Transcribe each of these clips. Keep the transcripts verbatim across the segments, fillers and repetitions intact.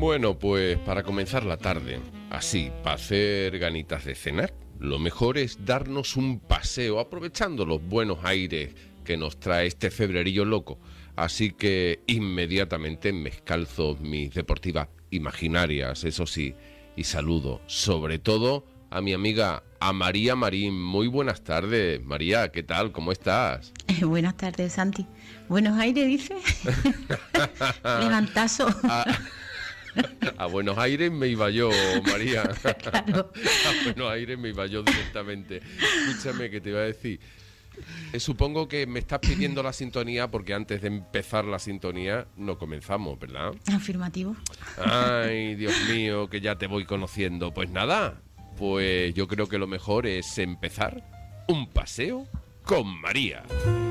Bueno, pues para comenzar la tarde, así, para hacer ganitas de cenar, lo mejor es darnos un paseo aprovechando los buenos aires que nos trae este febrerillo loco. Así que inmediatamente me calzo mis deportivas imaginarias, eso sí, y saludo sobre todo a mi amiga, a María Marín. Muy buenas tardes, María, ¿qué tal? ¿Cómo estás? Eh, buenas tardes, Santi. ¿Buenos aires, dice? Levantazo. a, a Buenos Aires me iba yo, María. Claro. A Buenos Aires me iba yo directamente. Escúchame, que te iba a decir. Eh, supongo que me estás pidiendo la sintonía porque antes de empezar la sintonía no comenzamos, ¿verdad? Afirmativo. Ay, Dios mío, que ya te voy conociendo. Pues nada, pues yo creo que lo mejor es empezar un paseo con María.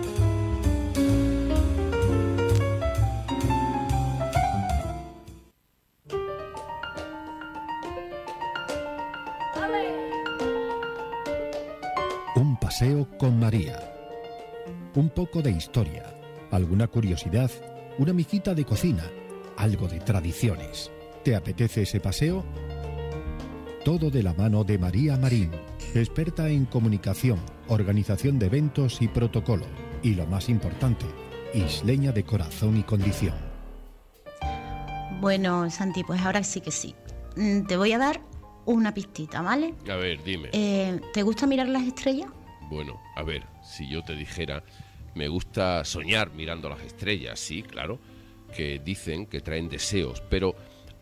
Un paseo con María. Un poco de historia, alguna curiosidad, una mijita de cocina, algo de tradiciones. ¿Te apetece ese paseo? Todo de la mano de María Marín, experta en comunicación, organización de eventos y protocolo. Y lo más importante, isleña de corazón y condición. Bueno, Santi, pues ahora sí que sí. Mm, Te voy a dar una pistita, ¿vale? A ver, dime. Eh, ¿Te gusta mirar las estrellas? Bueno, a ver, si yo te dijera, me gusta soñar mirando las estrellas, sí, claro, que dicen que traen deseos, pero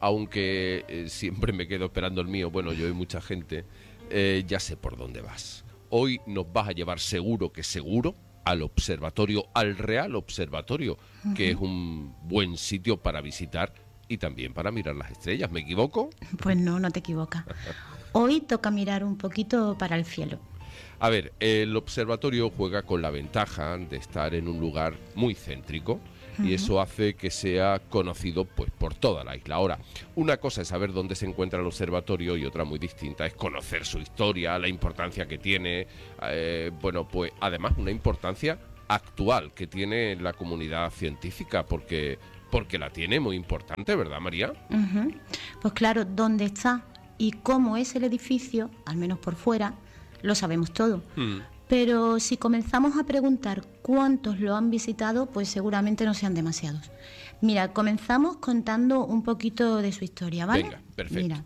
aunque eh, siempre me quedo esperando el mío, bueno, yo y mucha gente, eh, ya sé por dónde vas. Hoy nos vas a llevar seguro que seguro al observatorio, al Real Observatorio, uh-huh. que es un buen sitio para visitar y también para mirar las estrellas. ¿Me equivoco? Pues no, no te equivocas. Hoy toca mirar un poquito para el cielo. A ver, el observatorio juega con la ventaja de estar en un lugar muy céntrico uh-huh. y eso hace que sea conocido pues por toda la isla. Ahora, una cosa es saber dónde se encuentra el observatorio y otra muy distinta es conocer su historia, la importancia que tiene, eh, bueno, pues además una importancia actual que tiene la comunidad científica porque, porque la tiene muy importante, ¿verdad, María? Uh-huh. Pues claro, dónde está y cómo es el edificio, al menos por fuera, lo sabemos todo. Mm. Pero si comenzamos a preguntar cuántos lo han visitado, pues seguramente no sean demasiados. Mira, comenzamos contando un poquito de su historia, ¿vale? Venga, perfecto. Mira,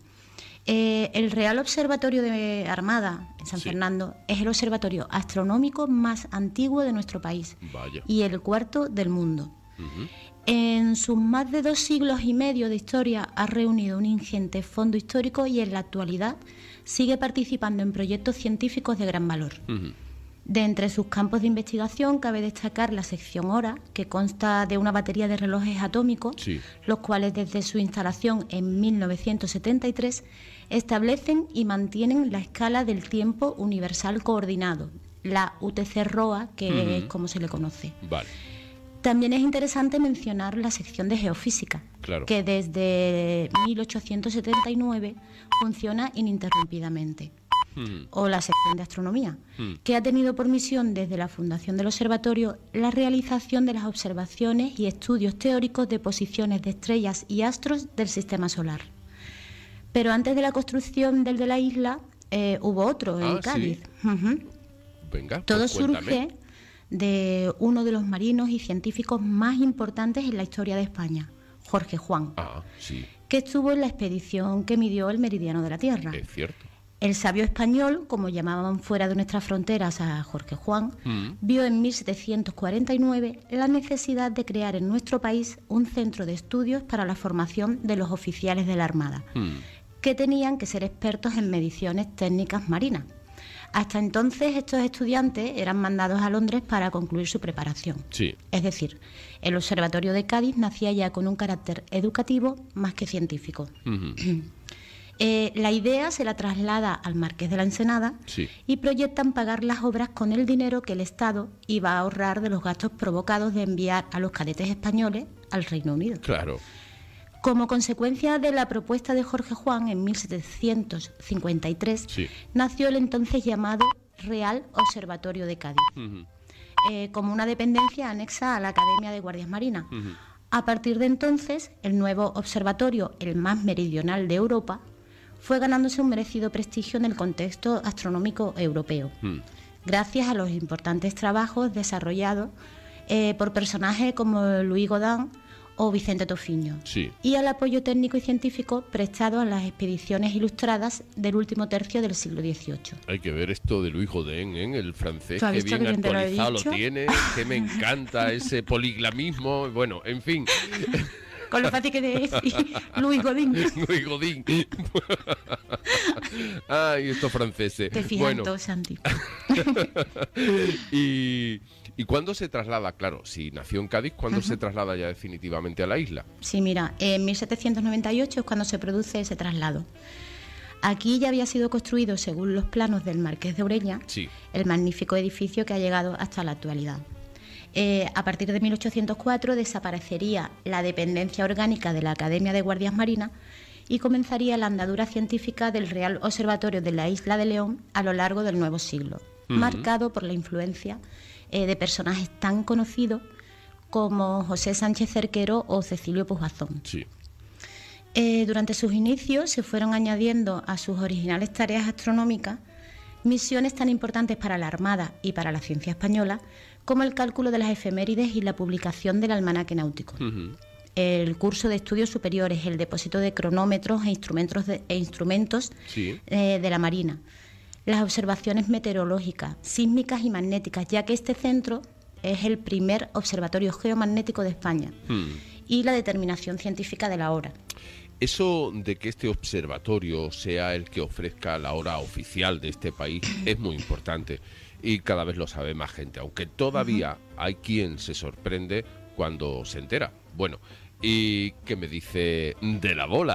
eh, el Real Observatorio de Armada en San sí. Fernando es el observatorio astronómico más antiguo de nuestro país. Vaya. Y el cuarto del mundo. Uh-huh. En sus más de dos siglos y medio de historia ha reunido un ingente fondo histórico y en la actualidad sigue participando en proyectos científicos de gran valor. Uh-huh. De entre sus campos de investigación cabe destacar la sección Hora, que consta de una batería de relojes atómicos, sí. los cuales desde su instalación en mil novecientos setenta y tres establecen y mantienen la escala del tiempo universal coordinado, la U T C R O A, que uh-huh. es como se le conoce. Vale. También es interesante mencionar la sección de geofísica, claro. que desde mil ochocientos setenta y nueve funciona ininterrumpidamente. Mm. O la sección de astronomía, mm. que ha tenido por misión desde la fundación del observatorio la realización de las observaciones y estudios teóricos de posiciones de estrellas y astros del sistema solar. Pero antes de la construcción del de la isla eh, hubo otro en ah, Cádiz. ¿sí? Uh-huh. Venga, Todo pues surge cuéntame. de uno de los marinos y científicos más importantes en la historia de España, Jorge Juan, ah, sí. que estuvo en la expedición que midió el meridiano de la Tierra. Es cierto. El sabio español, como llamaban fuera de nuestras fronteras a Jorge Juan, mm. vio en mil setecientos cuarenta y nueve la necesidad de crear en nuestro país un centro de estudios para la formación de los oficiales de la Armada, mm. que tenían que ser expertos en mediciones técnicas marinas. Hasta entonces estos estudiantes eran mandados a Londres para concluir su preparación. Sí. Es decir, el Observatorio de Cádiz nacía ya con un carácter educativo más que científico. Uh-huh. eh, la idea se la traslada al Marqués de la Ensenada sí. y proyectan pagar las obras con el dinero que el Estado iba a ahorrar de los gastos provocados de enviar a los cadetes españoles al Reino Unido. Claro. Como consecuencia de la propuesta de Jorge Juan, en mil setecientos cincuenta y tres, sí. nació el entonces llamado Real Observatorio de Cádiz, uh-huh. eh, como una dependencia anexa a la Academia de Guardias Marinas. Uh-huh. A partir de entonces, el nuevo observatorio, el más meridional de Europa, fue ganándose un merecido prestigio en el contexto astronómico europeo, mm. gracias a los importantes trabajos desarrollados eh, por personajes como Louis Gaudin o Vicente Tofiño, sí. y al apoyo técnico y científico prestado a las expediciones ilustradas del último tercio del siglo dieciocho. Hay que ver esto de Louis Gaudin, ¿eh? El francés, que bien, bien actualizado lo, lo tiene, que me encanta ese poliglamismo, bueno, en fin... Con lo fácil que es Louis Gaudin. Louis Gaudin. Ay, estos franceses. Te fijas bueno. todo, Santi. y, ¿Y cuándo se traslada? Claro, si nació en Cádiz, ¿cuándo uh-huh. se traslada ya definitivamente a la isla? Sí, mira, en mil setecientos noventa y ocho es cuando se produce ese traslado. Aquí ya había sido construido, según los planos del Marqués de Ureña, sí. el magnífico edificio que ha llegado hasta la actualidad. Eh, a partir de mil ochocientos cuatro desaparecería la dependencia orgánica de la Academia de Guardias Marinas y comenzaría la andadura científica del Real Observatorio de la Isla de León a lo largo del nuevo siglo, uh-huh. marcado por la influencia eh, de personajes tan conocidos como José Sánchez Cerquero o Cecilio Pujazón. Sí. Eh, durante sus inicios se fueron añadiendo a sus originales tareas astronómicas misiones tan importantes para la Armada y para la ciencia española como el cálculo de las efemérides y la publicación del almanaque náutico, uh-huh. el curso de estudios superiores, el depósito de cronómetros e instrumentos de, e instrumentos sí. eh, de la Marina, las observaciones meteorológicas, sísmicas y magnéticas, ya que este centro es el primer observatorio geomagnético de España, uh-huh. y la determinación científica de la hora. Eso de que este observatorio sea el que ofrezca la hora oficial de este país es muy importante y cada vez lo sabe más gente, aunque todavía uh-huh. hay quien se sorprende cuando se entera. Bueno, ¿y qué me dice de la bola?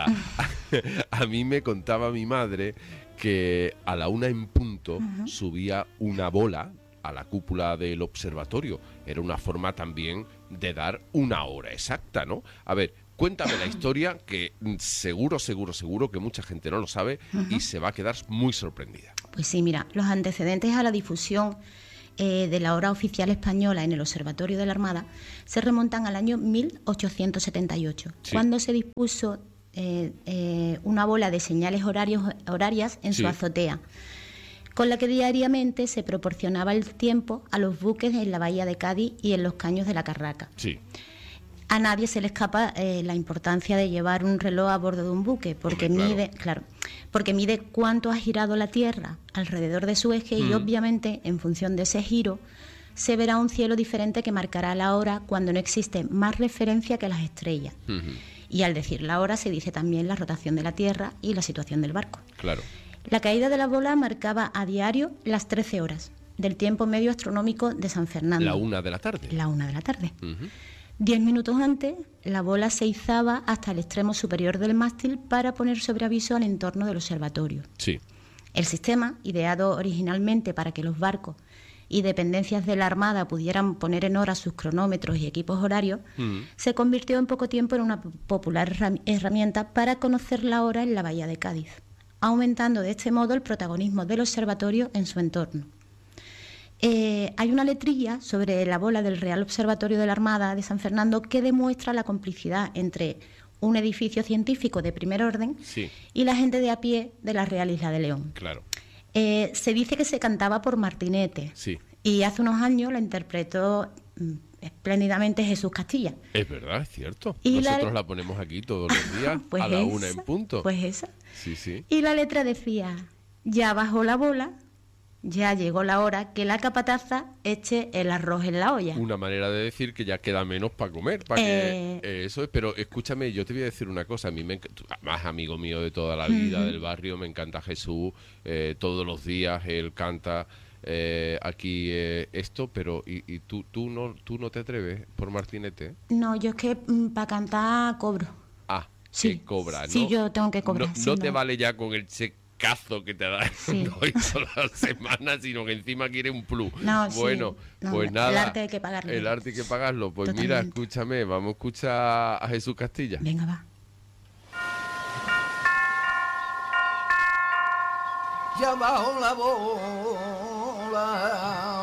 A mí me contaba mi madre que a la una en punto uh-huh. subía una bola a la cúpula del observatorio. Era una forma también de dar una hora exacta, ¿no? A ver, cuéntame la historia, que seguro, seguro, seguro que mucha gente no lo sabe uh-huh. y se va a quedar muy sorprendida. Pues sí, mira, los antecedentes a la difusión eh, de la hora oficial española en el Observatorio de la Armada se remontan al año mil ochocientos setenta y ocho, sí. cuando se dispuso eh, eh, una bola de señales horarios, horarias en sí. su azotea, con la que diariamente se proporcionaba el tiempo a los buques en la bahía de Cádiz y en los caños de la Carraca. Sí. A nadie se le escapa eh, la importancia de llevar un reloj a bordo de un buque, porque Hombre, mide, claro, porque mide cuánto ha girado la Tierra alrededor de su eje mm. y obviamente en función de ese giro se verá un cielo diferente que marcará la hora cuando no existe más referencia que las estrellas. Mm-hmm. Y al decir la hora se dice también la rotación de la Tierra y la situación del barco. Claro. La caída de la bola marcaba a diario las trece horas del tiempo medio astronómico de San Fernando. La una de la tarde. La una de la tarde. Mm-hmm. Diez minutos antes, la bola se izaba hasta el extremo superior del mástil para poner sobre aviso al entorno del observatorio. Sí. El sistema, ideado originalmente para que los barcos y dependencias de la Armada pudieran poner en hora sus cronómetros y equipos horarios, mm. se convirtió en poco tiempo en una popular herramienta para conocer la hora en la bahía de Cádiz, aumentando de este modo el protagonismo del observatorio en su entorno. Eh, hay una letrilla sobre la bola del Real Observatorio de la Armada de San Fernando que demuestra la complicidad entre un edificio científico de primer orden sí. y la gente de a pie de la Real Isla de León. Claro. Eh, se dice que se cantaba por Martinete sí. y hace unos años la interpretó mm, espléndidamente Jesús Castilla. Es verdad, es cierto. Y Nosotros la... la... la ponemos aquí todos los días pues a la esa, una en punto. Pues esa. Sí, sí. Y la letra decía, ya bajó la bola, ya llegó la hora que la capataza eche el arroz en la olla. Una manera de decir que ya queda menos para comer, para eh... que eh, eso es. Pero escúchame, yo te voy a decir una cosa. A mí me más amigo mío de toda la vida, uh-huh. del barrio, me encanta Jesús. Eh, todos los días él canta eh, aquí eh, esto, pero y, y tú tú no tú no te atreves por Martinete. No, yo es que mm, para cantar cobro. Ah, sí, que cobra, ¿no? Sí, yo tengo que cobrar. No, sí, no no te vale ya con el cheque cazo que te da sí. no todas las semanas, sino que encima quiere un plus. No, bueno, sí. no, pues nada. El arte hay que pagarlo. El arte hay que pagarlo. Pues Totalmente. Mira, escúchame, vamos a escuchar a Jesús Castilla. Venga, va. Ya bajo la bola